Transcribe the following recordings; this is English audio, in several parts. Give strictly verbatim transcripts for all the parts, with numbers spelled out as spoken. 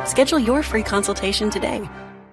Schedule your free consultation today.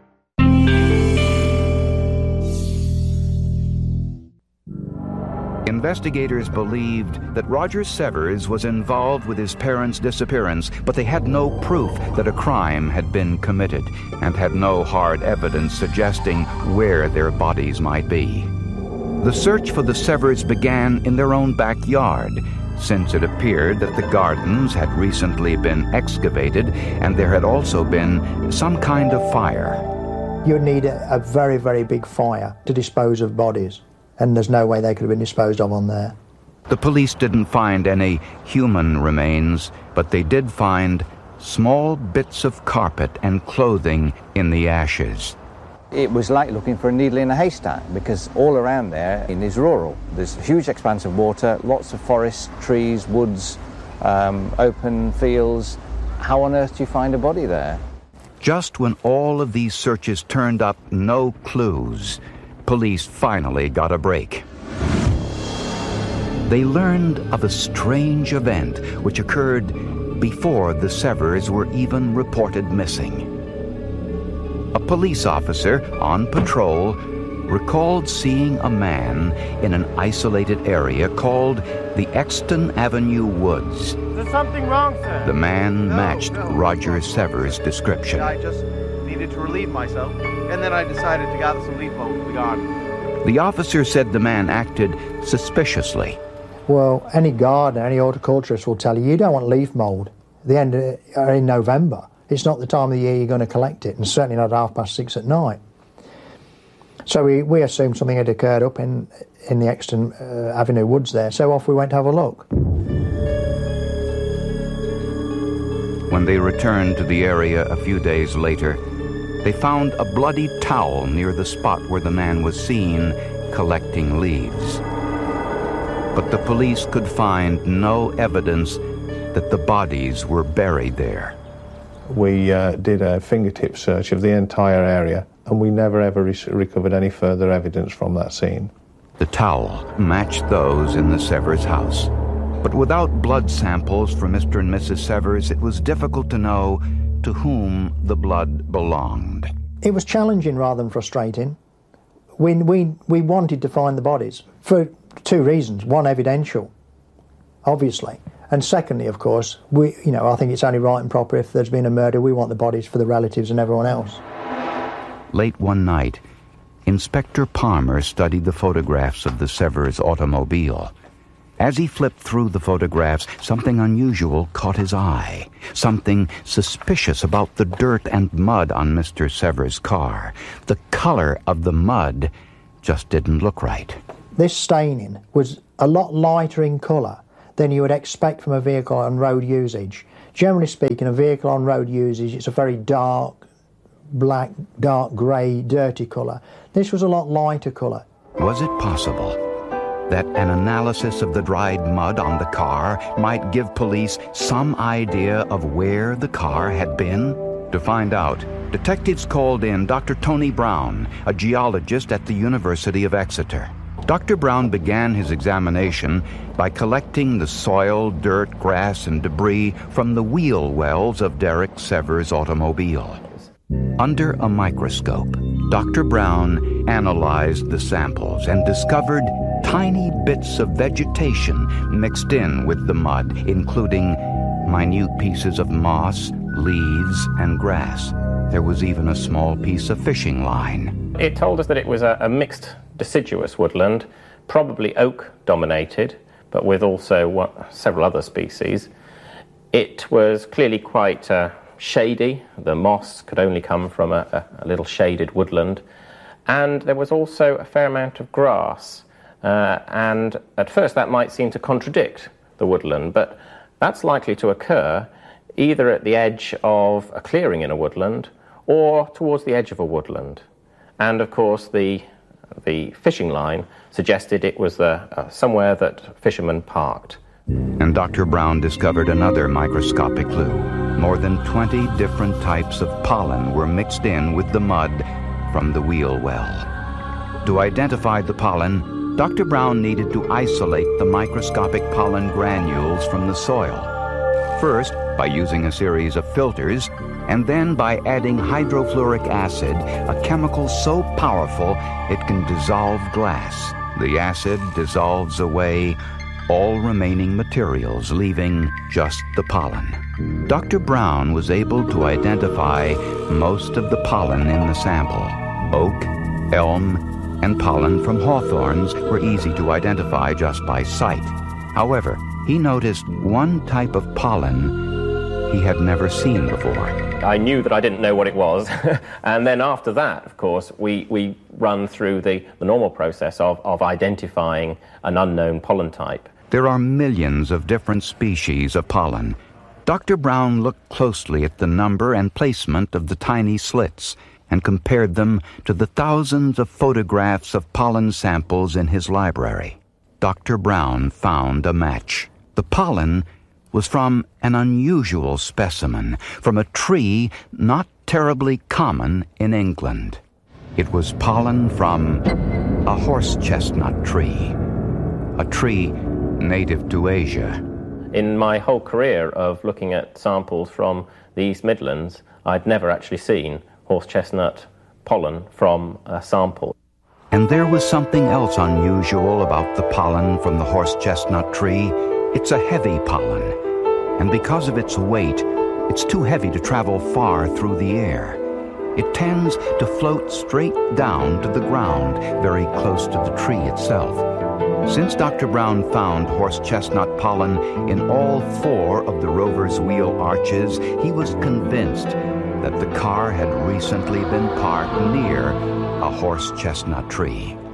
Investigators believed that Roger Severs was involved with his parents' disappearance, but they had no proof that a crime had been committed and had no hard evidence suggesting where their bodies might be. The search for the Severs began in their own backyard, since it appeared that the gardens had recently been excavated and there had also been some kind of fire. You'd need a, a very, very big fire to dispose of bodies, and there's no way they could have been disposed of on there. The police didn't find any human remains, but they did find small bits of carpet and clothing in the ashes. It was like looking for a needle in a haystack, because all around there is rural. There's a huge expanse of water, lots of forests, trees, woods, um, open fields. How on earth do you find a body there? Just when all of these searches turned up no clues, police finally got a break. They learned of a strange event which occurred before the Severs were even reported missing. A police officer on patrol recalled seeing a man in an isolated area called the Exton Avenue Woods. Is there something wrong, sir? The man no, matched no. Roger Severs' description. I just needed to relieve myself, and then I decided to gather some leaf bulbs in the garden. The officer said the man acted suspiciously. Well, any gardener, any horticulturist will tell you, you don't want leaf mould at the end of, or in November. It's not the time of the year you're going to collect it, and certainly not at half past six at night. So we, we assumed something had occurred up in, in the Exton uh, Avenue Woods there, so off we went to have a look. When they returned to the area a few days later, they found a bloody towel near the spot where the man was seen collecting leaves. But the police could find no evidence that the bodies were buried there. We uh, did a fingertip search of the entire area, and we never ever re- recovered any further evidence from that scene. The towel matched those in the Severs house. But without blood samples for Mister and Missus Severs, it was difficult to know to whom the blood belonged. It was challenging rather than frustrating. We, we, we wanted to find the bodies for two reasons. One, evidential, obviously. And secondly, of course, we, you know, I think it's only right and proper if there's been a murder, we want the bodies for the relatives and everyone else. Late one night, Inspector Palmer studied the photographs of the Severs automobile. As he flipped through the photographs, something unusual caught his eye. Something suspicious about the dirt and mud on Mister Severs' car. The color of the mud just didn't look right. This staining was a lot lighter in colour than you would expect from a vehicle on road usage. Generally speaking, a vehicle on road usage, it's a very dark, black, dark grey, dirty colour. This was a lot lighter colour. Was it possible that an analysis of the dried mud on the car might give police some idea of where the car had been? To find out, detectives called in Doctor Tony Brown, a geologist at the University of Exeter. Doctor Brown began his examination by collecting the soil, dirt, grass, and debris from the wheel wells of Derek Severs' automobile. Under a microscope, Doctor Brown analyzed the samples and discovered tiny bits of vegetation mixed in with the mud, including minute pieces of moss, leaves, and grass. There was even a small piece of fishing line. It told us that it was a, a mixed deciduous woodland, probably oak-dominated, but with also what, several other species. It was clearly quite uh, shady. The moss could only come from a, a, a little shaded woodland. And there was also a fair amount of grass. Uh, and at first that might seem to contradict the woodland, but that's likely to occur either at the edge of a clearing in a woodland or towards the edge of a woodland. And of course the the fishing line suggested it was uh, uh, somewhere that fishermen parked. And Doctor Brown discovered another microscopic clue. More than twenty different types of pollen were mixed in with the mud from the wheel well. To identify the pollen, Doctor Brown needed to isolate the microscopic pollen granules from the soil. First, by using a series of filters, and then by adding hydrofluoric acid, a chemical so powerful it can dissolve glass. The acid dissolves away all remaining materials, leaving just the pollen. Doctor Brown was able to identify most of the pollen in the sample. Oak, elm, and pollen from hawthorns were easy to identify just by sight. However, he noticed one type of pollen he had never seen before. I knew that I didn't know what it was, and then after that, of course, we, we run through the, the normal process of, of identifying an unknown pollen type. There are millions of different species of pollen. Doctor Brown looked closely at the number and placement of the tiny slits and compared them to the thousands of photographs of pollen samples in his library. Doctor Brown found a match. The pollen was from an unusual specimen, from a tree not terribly common in England. It was pollen from a horse chestnut tree, a tree native to Asia. In my whole career of looking at samples from the East Midlands, I'd never actually seen horse chestnut pollen from a sample. And there was something else unusual about the pollen from the horse chestnut tree. It's a heavy pollen, and because of its weight, it's too heavy to travel far through the air. It tends to float straight down to the ground, very close to the tree itself. Since Doctor Brown found horse chestnut pollen in all four of the rover's wheel arches, he was convinced that the car had recently been parked near a horse chestnut tree.